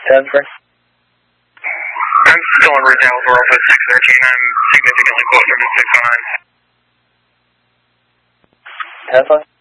Tesla? I'm still on route now, we're off at 613. I'm significantly closer to 609. Tesla?